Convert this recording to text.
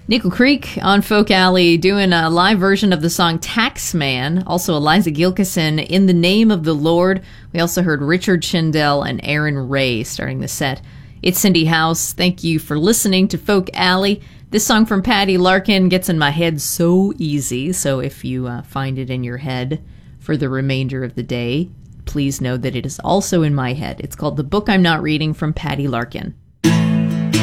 Nickel Creek on Folk Alley doing a live version of the song Taxman. Also Eliza Gilkison, In the Name of the Lord. We also heard Richard Schindel and Aaron Ray starting the set. It's Cindy House. Thank you for listening to Folk Alley. This song from Patty Larkin gets in my head so easy, so if you find it in your head for the remainder of the day, please know that it is also in my head. It's called The Book I'm Not Reading from Patty Larkin.